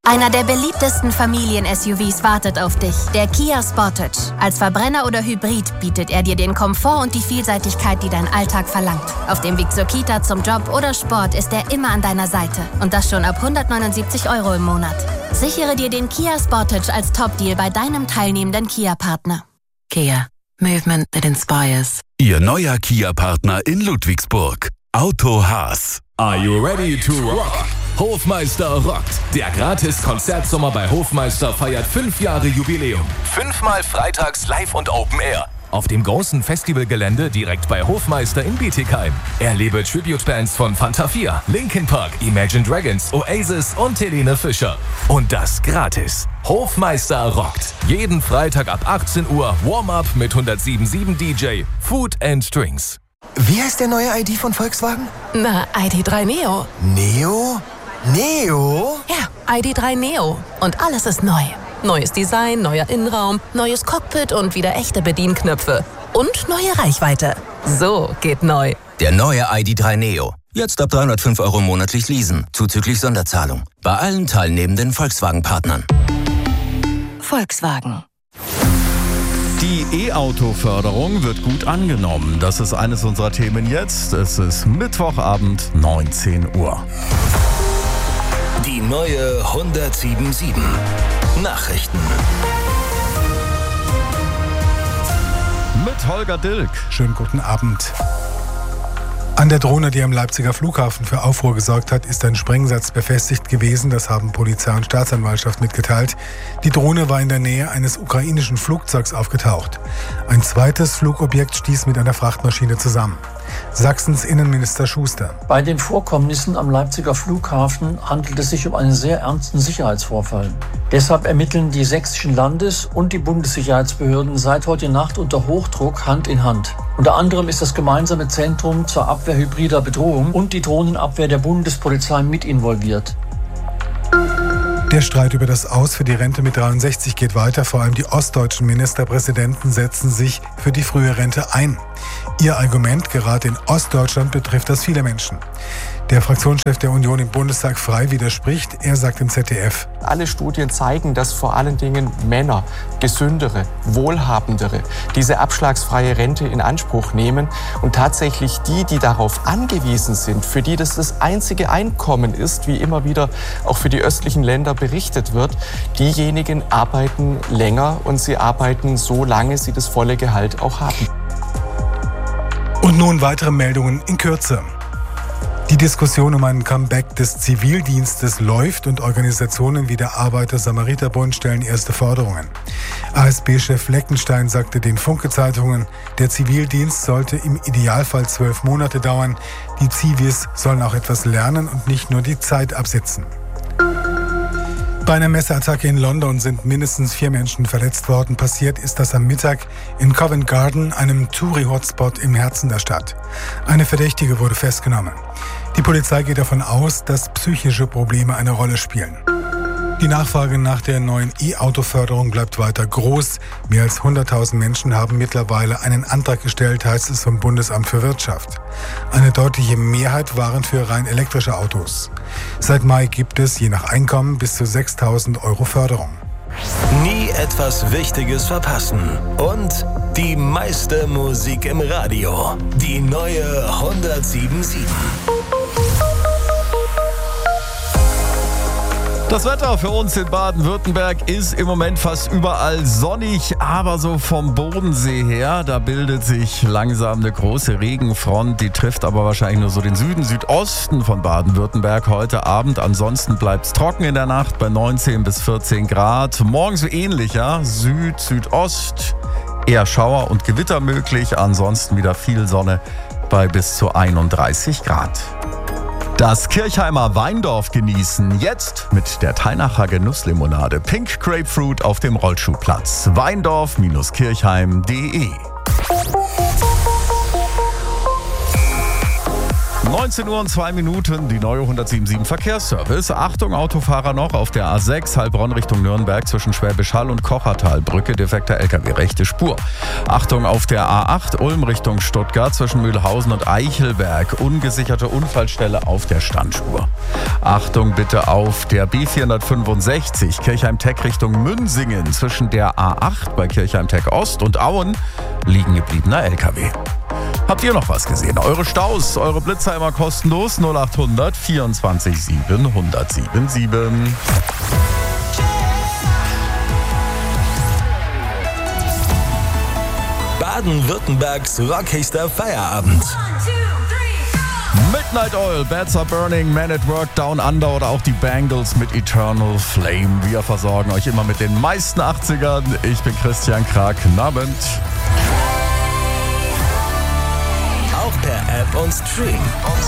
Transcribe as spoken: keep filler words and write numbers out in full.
Einer der beliebtesten Familien-S U Vs wartet auf dich, der Kia Sportage. Als Verbrenner oder Hybrid bietet er dir den Komfort und die Vielseitigkeit, die dein Alltag verlangt. Auf dem Weg zur Kita, zum Job oder Sport ist er immer an deiner Seite. Und das schon ab hundertneunundsiebzig Euro im Monat. Sichere dir den Kia Sportage als Top-Deal bei deinem teilnehmenden Kia-Partner. Kia. Movement that inspires. Ihr neuer Kia-Partner in Ludwigsburg. Auto Haas. Are you ready to rock? Hofmeister rockt. Der Gratis-Konzertsommer bei Hofmeister feiert fünf Jahre Jubiläum. Fünfmal freitags live und Open Air. Auf dem großen Festivalgelände direkt bei Hofmeister in Bietigheim. Erlebe Tribute-Bands von Fanta vier, Linkin Park, Imagine Dragons, Oasis und Helene Fischer. Und das gratis. Hofmeister rockt. Jeden Freitag ab achtzehn Uhr Warm-Up mit hundertsieben Komma sieben D J, Food and Drinks. Wie heißt der neue I D von Volkswagen? Na, I D drei Neo. Neo? Neo? Ja, I D drei Neo. Und alles ist neu. Neues Design, neuer Innenraum, neues Cockpit und wieder echte Bedienknöpfe. Und neue Reichweite. So geht neu. Der neue I D drei Neo. Jetzt ab dreihundertfünf Euro monatlich leasen, zuzüglich Sonderzahlung. Bei allen teilnehmenden Volkswagen-Partnern. Volkswagen. Die E-Auto-Förderung wird gut angenommen. Das ist eines unserer Themen jetzt. Es ist Mittwochabend, neunzehn Uhr. Die neue hundertsieben Komma sieben. Nachrichten. Mit Holger Dilk. Schönen guten Abend. An der Drohne, die am Leipziger Flughafen für Aufruhr gesorgt hat, ist ein Sprengsatz befestigt gewesen. Das haben Polizei und Staatsanwaltschaft mitgeteilt. Die Drohne war in der Nähe eines ukrainischen Flugzeugs aufgetaucht. Ein zweites Flugobjekt stieß mit einer Frachtmaschine zusammen. Sachsens Innenminister Schuster. Bei den Vorkommnissen am Leipziger Flughafen handelt es sich um einen sehr ernsten Sicherheitsvorfall. Deshalb ermitteln die sächsischen Landes- und die Bundessicherheitsbehörden seit heute Nacht unter Hochdruck Hand in Hand. Unter anderem ist das gemeinsame Zentrum zur Abwehr hybrider Bedrohung und die Drohnenabwehr der Bundespolizei mit involviert. Der Streit über das Aus für die Rente mit dreiundsechzig geht weiter. Vor allem die ostdeutschen Ministerpräsidenten setzen sich für die frühe Rente ein. Ihr Argument, gerade in Ostdeutschland betrifft das viele Menschen. Der Fraktionschef der Union im Bundestag Frei widerspricht. Er sagt im Z D F: Alle Studien zeigen, dass vor allen Dingen Männer, gesündere, wohlhabendere, diese abschlagsfreie Rente in Anspruch nehmen. Und tatsächlich die, die darauf angewiesen sind, für die das das einzige Einkommen ist, wie immer wieder auch für die östlichen Länder berichtet wird, diejenigen arbeiten länger und sie arbeiten so lange sie das volle Gehalt auch haben. Und nun weitere Meldungen in Kürze. Die Diskussion um ein Comeback des Zivildienstes läuft und Organisationen wie der Arbeiter-Samariter-Bund stellen erste Forderungen. A S B-Chef Fleckenstein sagte den Funke-Zeitungen, der Zivildienst sollte im Idealfall zwölf Monate dauern. Die Zivis sollen auch etwas lernen und nicht nur die Zeit absitzen. Bei einer Messerattacke in London sind mindestens vier Menschen verletzt worden. Passiert ist das am Mittag in Covent Garden, einem Touri-Hotspot im Herzen der Stadt. Eine Verdächtige wurde festgenommen. Die Polizei geht davon aus, dass psychische Probleme eine Rolle spielen. Die Nachfrage nach der neuen E-Auto-Förderung bleibt weiter groß. Mehr als hunderttausend Menschen haben mittlerweile einen Antrag gestellt, heißt es vom Bundesamt für Wirtschaft. Eine deutliche Mehrheit waren für rein elektrische Autos. Seit Mai gibt es, je nach Einkommen, bis zu sechstausend Euro Förderung. Nie etwas Wichtiges verpassen. Und die meiste Musik im Radio. Die neue hundertsieben Komma sieben. Das Wetter für uns in Baden-Württemberg ist im Moment fast überall sonnig, aber so vom Bodensee her, da bildet sich langsam eine große Regenfront, die trifft aber wahrscheinlich nur so den Süden, Südosten von Baden-Württemberg heute Abend. Ansonsten bleibt es trocken in der Nacht bei neunzehn bis vierzehn Grad. Morgen so ähnlich, ja, Süd, Südost, eher Schauer und Gewitter möglich, ansonsten wieder viel Sonne bei bis zu einunddreißig Grad. Das Kirchheimer Weindorf genießen, jetzt mit der Teinacher Genusslimonade Pink Grapefruit auf dem Rollschuhplatz. weindorf Kirchheim punkt de neunzehn Uhr und zwei Minuten, die neue hundertsieben Komma sieben Verkehrsservice. Achtung, Autofahrer noch auf der A sechs, Heilbronn Richtung Nürnberg zwischen Schwäbisch Hall und Kochertalbrücke, defekter L K W, rechte Spur. Achtung, auf der A acht, Ulm Richtung Stuttgart zwischen Mühlhausen und Eichelberg, ungesicherte Unfallstelle auf der Standspur. Achtung bitte auf der B vierhundertfünfundsechzig, Kirchheim-Teck Richtung Münsingen zwischen der A acht bei Kirchheim-Teck Ost und Auen, liegen gebliebener L K W. Habt ihr noch was gesehen? Eure Staus, eure Blitzer immer kostenlos null acht hundert vierundzwanzig sieben hundertsieben sieben. Baden-Württembergs rockigster Feierabend. Midnight Oil, Beds Are Burning, Man at Work, Down Under oder auch die Bangles mit Eternal Flame. Wir versorgen euch immer mit den meisten achtzigern. Ich bin Christian Krag. Guten Abend. Auch per App und Stream.